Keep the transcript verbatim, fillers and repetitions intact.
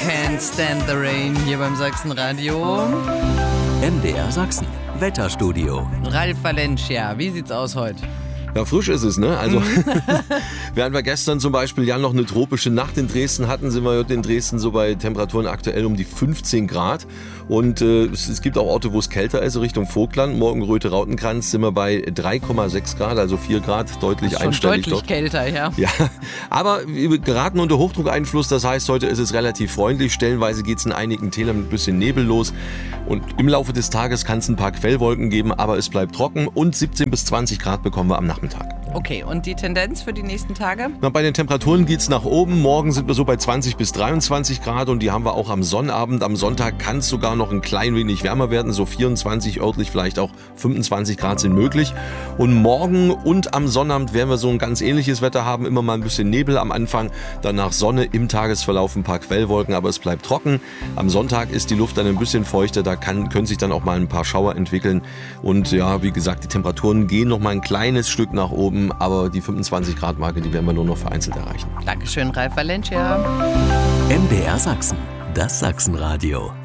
Can't Stand the Rain hier beim Sachsenradio. M D R Sachsen, Wetterstudio. Ralf Valencia, wie sieht's aus heute? Ja, frisch ist es, ne? Also, während wir gestern zum Beispiel ja noch eine tropische Nacht in Dresden hatten, sind wir heute in Dresden so bei Temperaturen aktuell um die fünfzehn Grad. Und äh, es, es gibt auch Orte, wo es kälter ist, Richtung Vogtland. Morgenröte, Rautenkranz sind wir bei drei Komma sechs Grad, also vier Grad, deutlich schon einstellig. Deutlich dort. Kälter, ja. Ja, aber wir geraten unter Hochdruckeinfluss, das heißt, heute ist es relativ freundlich. Stellenweise geht es in einigen Tälern mit ein bisschen Nebel los. Und im Laufe des Tages kann es ein paar Quellwolken geben, aber es bleibt trocken und siebzehn bis zwanzig Grad bekommen wir am Nachmittag. Okay, und die Tendenz für die nächsten Tage? Na, bei den Temperaturen geht es nach oben. Morgen sind wir so bei zwanzig bis dreiundzwanzig Grad und die haben wir auch am Sonnabend. Am Sonntag kann es sogar noch ein klein wenig wärmer werden, so vierundzwanzig, örtlich vielleicht auch fünfundzwanzig Grad sind möglich. Und morgen und am Sonnabend werden wir so ein ganz ähnliches Wetter haben, immer mal ein bisschen Nebel am Anfang, danach Sonne, im Tagesverlauf ein paar Quellwolken, aber es bleibt trocken. Am Sonntag ist die Luft dann ein bisschen feuchter, da kann, können sich dann auch mal ein paar Schauer entwickeln. Und ja, wie gesagt, die Temperaturen gehen noch mal ein kleines Stück nach oben, aber die fünfundzwanzig Grad Marke, die werden wir nur noch vereinzelt erreichen. Dankeschön, Ralf Valencia. M D R Sachsen, das Sachsenradio.